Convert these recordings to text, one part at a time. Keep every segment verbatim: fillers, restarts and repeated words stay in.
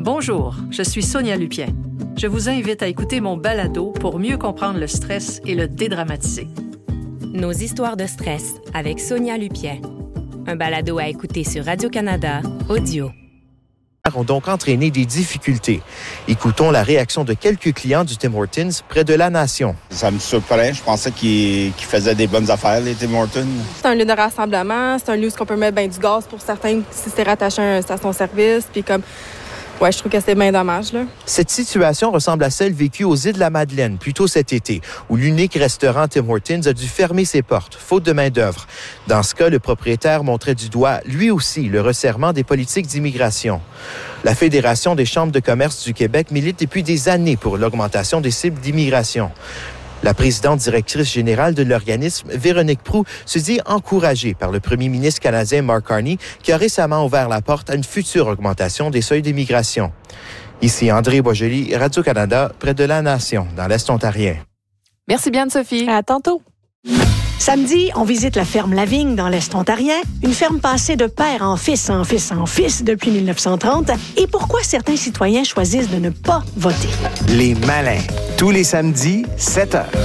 Bonjour, je suis Sonia Lupien. Je vous invite à écouter mon balado pour mieux comprendre le stress et le dédramatiser. Nos histoires de stress avec Sonia Lupien. Un balado à écouter sur Radio-Canada Audio. Ont donc entraîné des difficultés. Écoutons la réaction de quelques clients du Tim Hortons près de la Nation. Ça me surprend. Je pensais qu'ils, qu'ils faisaient des bonnes affaires, les Tim Hortons. C'est un lieu de rassemblement. C'est un lieu où on peut mettre ben du gaz pour certains si c'est rattaché à une station-service. Puis comme, ouais, je trouve que c'est bien dommage, là. Cette situation ressemble à celle vécue aux Îles-de-la-Madeleine plus tôt cet été, où l'unique restaurant Tim Hortons a dû fermer ses portes, faute de main-d'œuvre. Dans ce cas, le propriétaire montrait du doigt, lui aussi, le resserrement des politiques d'immigration. La Fédération des chambres de commerce du Québec milite depuis des années pour l'augmentation des cibles d'immigration. La présidente directrice générale de l'organisme, Véronique Proulx, se dit encouragée par le premier ministre canadien Mark Carney, qui a récemment ouvert la porte à une future augmentation des seuils d'immigration. Ici André Boisjoli, Radio-Canada, près de la Nation, dans l'Est ontarien. Merci bien, Sophie. À tantôt. Samedi, on visite la ferme Lavigne dans l'Est ontarien, une ferme passée de père en fils en fils en fils depuis dix-neuf cent trente. Et pourquoi certains citoyens choisissent de ne pas voter? Les malins, tous les samedis, sept heures.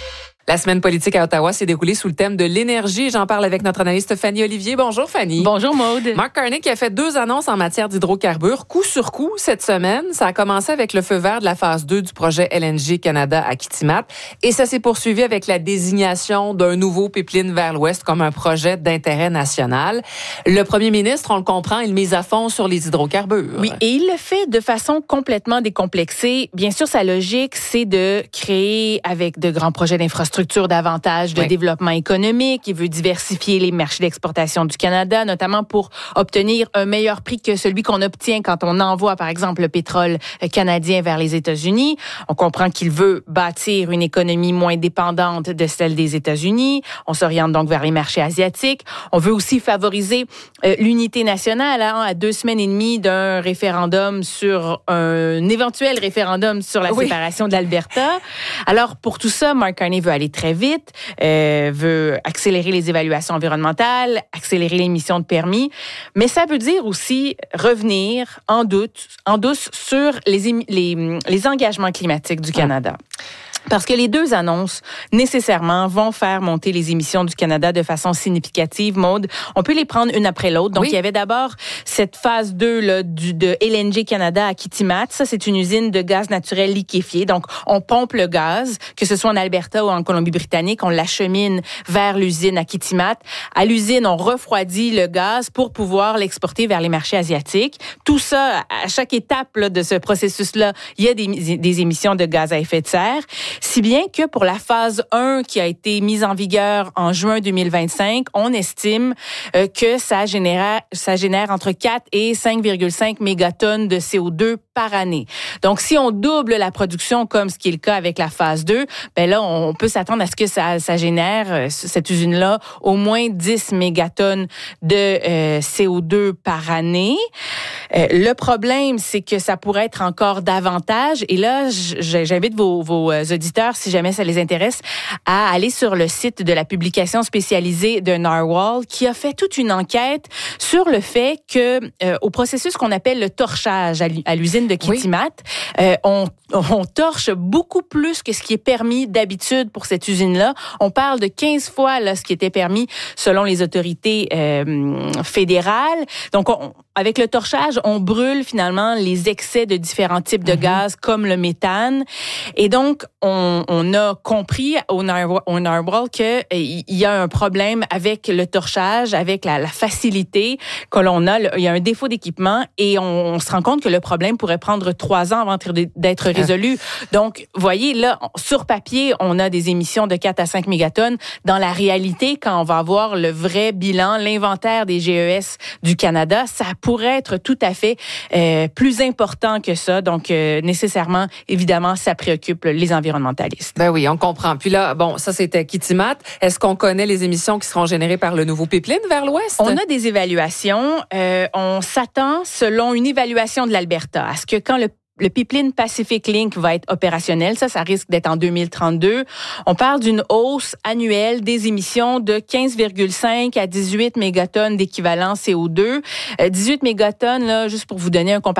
La semaine politique à Ottawa s'est déroulée sous le thème de l'énergie. J'en parle avec notre analyste Fanny Olivier. Bonjour, Fanny. Bonjour, Maude. Mark Carney qui a fait deux annonces en matière d'hydrocarbures, coup sur coup, cette semaine. Ça a commencé avec le feu vert de la phase deux du projet L N G Canada à Kitimat. Et ça s'est poursuivi avec la désignation d'un nouveau pipeline vers l'ouest comme un projet d'intérêt national. Le premier ministre, on le comprend, il mise à fond sur les hydrocarbures. Oui, et il le fait de façon complètement décomplexée. Bien sûr, sa logique, c'est de créer avec de grands projets d'infrastructure davantage de oui. développement économique. Il veut diversifier les marchés d'exportation du Canada, notamment pour obtenir un meilleur prix que celui qu'on obtient quand on envoie, par exemple, le pétrole canadien vers les États-Unis. On comprend qu'il veut bâtir une économie moins dépendante de celle des États-Unis. On s'oriente donc vers les marchés asiatiques. On veut aussi favoriser euh, l'unité nationale hein, à deux semaines et demie d'un référendum sur un éventuel référendum sur la oui. séparation de l'Alberta. Alors, pour tout ça, Mark Carney veut aller très vite, euh, veut accélérer les évaluations environnementales, accélérer l'émission de permis, mais ça veut dire aussi revenir en doute, en douce sur les, les, les engagements climatiques du Canada. Parce que les deux annonces, nécessairement, vont faire monter les émissions du Canada de façon significative. Maude, on peut les prendre une après l'autre. Donc, oui. il y avait d'abord cette phase deux là, du, de L N G Canada à Kitimat. Ça, c'est une usine de gaz naturel liquéfié. Donc, on pompe le gaz, que ce soit en Alberta ou en Colombie-Britannique, on l'achemine vers l'usine à Kitimat. À l'usine, on refroidit le gaz pour pouvoir l'exporter vers les marchés asiatiques. Tout ça, à chaque étape là, de ce processus-là, il y a des, des émissions de gaz à effet de serre. Si bien que pour la phase un qui a été mise en vigueur en juin deux mille vingt-cinq, on estime euh, que ça génère, ça génère entre quatre et cinq virgule cinq mégatonnes de C O deux par année. Donc, si on double la production comme ce qui est le cas avec la phase deux, ben là, on peut s'attendre à ce que ça, ça génère, cette usine-là, au moins dix mégatonnes de euh, C O deux par année. Euh, le problème, c'est que ça pourrait être encore davantage. Et là, j'invite vos, vos auditeurs, si jamais ça les intéresse, à aller sur le site de la publication spécialisée de Narwhal, qui a fait toute une enquête sur le fait que, euh, au processus qu'on appelle le torchage à l'usine de Kitimat, oui. euh, on, on torche beaucoup plus que ce qui est permis d'habitude pour cette usine-là. On parle de quinze fois là, ce qui était permis selon les autorités euh, fédérales. Donc, on, avec le torchage, on brûle finalement les excès de différents types de mm-hmm. gaz comme le méthane. Et donc, on, on a compris au Narwhal qu'il y a un problème avec le torchage, avec la, la facilité que l'on a. Il y a un défaut d'équipement et on, on se rend compte que le problème pourrait prendre trois ans avant d'être résolu. Donc, voyez, là, sur papier, on a des émissions de quatre à cinq mégatonnes. Dans la réalité, quand on va voir le vrai bilan, l'inventaire des G E S du Canada, ça pourrait être tout à fait euh, plus important que ça. Donc, euh, nécessairement, évidemment, ça préoccupe les environnementalistes. Ben oui, on comprend. Puis là, bon, ça, c'était Kitimat. Est-ce qu'on connaît les émissions qui seront générées par le nouveau pipeline vers l'ouest? On a des évaluations. Euh, on s'attend, selon une évaluation de l'Alberta, à ce que quand le Le pipeline Pacific Link va être opérationnel. Ça, ça risque d'être en deux mille trente-deux. On parle d'une hausse annuelle des émissions de quinze virgule cinq à dix-huit mégatonnes d'équivalent C O deux. Euh, dix-huit mégatonnes, là, juste pour vous donner un comparatif,